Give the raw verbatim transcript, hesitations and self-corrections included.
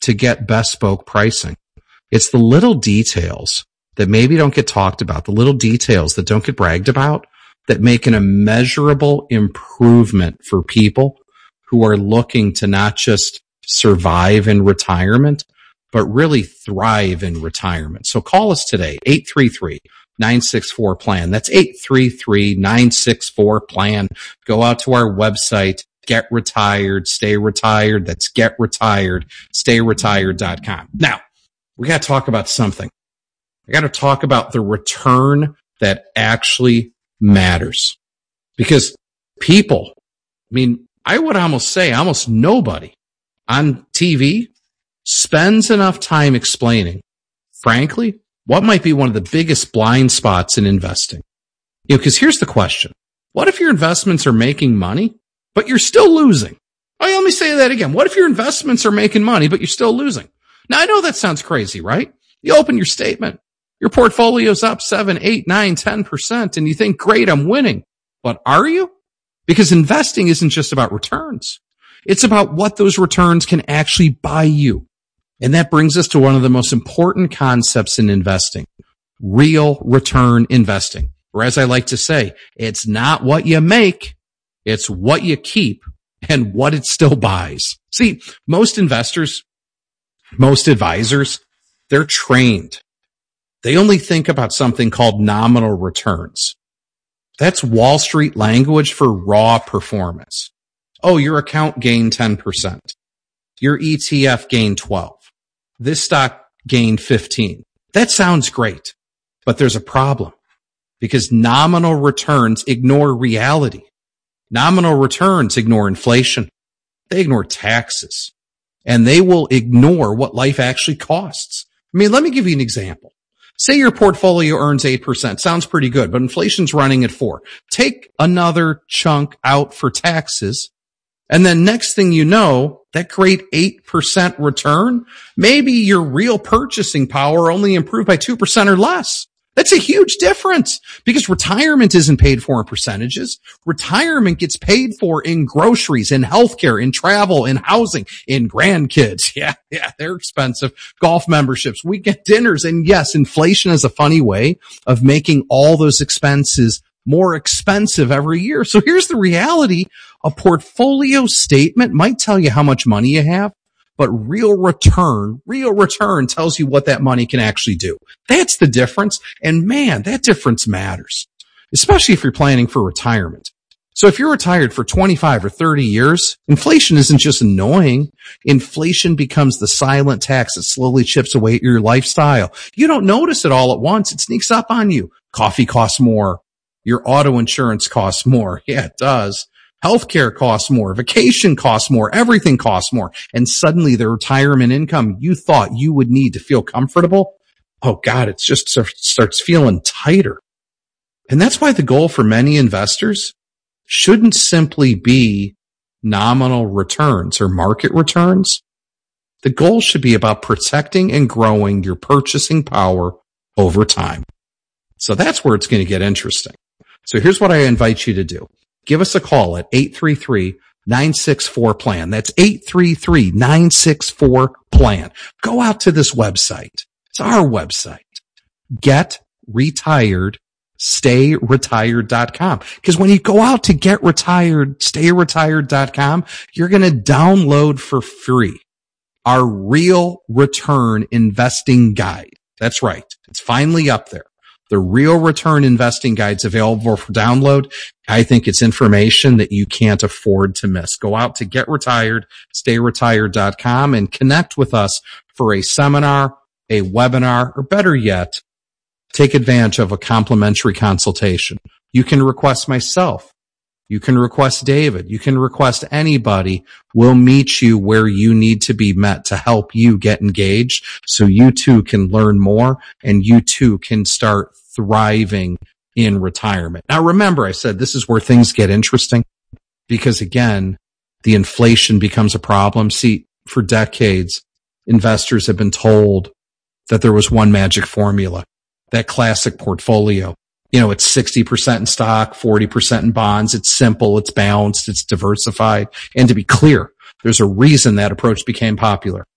to get bespoke pricing. It's the little details that maybe don't get talked about, the little details that don't get bragged about, that make an immeasurable improvement for people who are looking to not just survive in retirement, but really thrive in retirement. So call us today, eight three three, nine six four, plan. That's eight three three, nine six four, plan. Go out to our website, Get Retired, Stay Retired. That's get retired, stay retired dot com. Now, we got to talk about something. I got to talk about the return that actually matters. Because people, I mean, I would almost say almost nobody on T V spends enough time explaining, frankly, what might be one of the biggest blind spots in investing. You know, because here's the question. What if your investments are making money, but you're still losing? Oh, let me say that again. What if your investments are making money, but you're still losing? Now, I know that sounds crazy, right? You open your statement. Your portfolio's up seven, eight, nine, ten percent, and you think, great, I'm winning. But are you? Because investing isn't just about returns. It's about what those returns can actually buy you. And that brings us to one of the most important concepts in investing, real return investing. Or as I like to say, it's not what you make, it's what you keep and what it still buys. See, most investors, most advisors, they're trained. They only think about something called nominal returns. That's Wall Street language for raw performance. Oh, your account gained ten percent. Your E T F gained twelve. This stock gained fifteen. That sounds great, but there's a problem because nominal returns ignore reality. Nominal returns ignore inflation. They ignore taxes, and they will ignore what life actually costs. I mean, let me give you an example. Say your portfolio earns eight percent. Sounds pretty good, but inflation's running at four. Take another chunk out for taxes, and then next thing you know, that great eight percent return, maybe your real purchasing power only improved by two percent or less. That's a huge difference because retirement isn't paid for in percentages. Retirement gets paid for in groceries, in healthcare, in travel, in housing, in grandkids. Yeah, yeah, they're expensive. Golf memberships, weekend dinners. And yes, inflation is a funny way of making all those expenses more expensive every year. So here's the reality. A portfolio statement might tell you how much money you have, but real return, real return tells you what that money can actually do. That's the difference. And man, that difference matters, especially if you're planning for retirement. So if you're retired for twenty-five or thirty years, inflation isn't just annoying. Inflation becomes the silent tax that slowly chips away at your lifestyle. You don't notice it all at once. It sneaks up on you. Coffee costs more. Your auto insurance costs more. Yeah, it does. Healthcare costs more. Vacation costs more. Everything costs more. And suddenly the retirement income you thought you would need to feel comfortable, oh God, it just starts feeling tighter. And that's why the goal for many investors shouldn't simply be nominal returns or market returns. The goal should be about protecting and growing your purchasing power over time. So that's where it's going to get interesting. So here's what I invite you to do. Give us a call at eight three three, nine six four, plan. That's eight three three, nine six four, plan. Go out to this website. It's our website. Get Retired, Stay Retired dot com. Because when you go out to Get Retired, Stay Retired dot com, you're going to download for free our Real Return Investing Guide. That's right. It's finally up there. The Real Return Investing Guide's available for download. I think it's information that you can't afford to miss. Go out to Get Retired, Stay Retired dot com and connect with us for a seminar, a webinar, or better yet, take advantage of a complimentary consultation. You can request myself. You can request David. You can request anybody. We'll meet you where you need to be met to help you get engaged so you too can learn more and you too can start thriving in retirement. Now remember, I said this is where things get interesting because again, the inflation becomes a problem. See, for decades, investors have been told that there was one magic formula, that classic portfolio. You know, it's sixty percent in stock, forty percent in bonds. It's simple. It's balanced. It's diversified. And to be clear, there's a reason that approach became popular.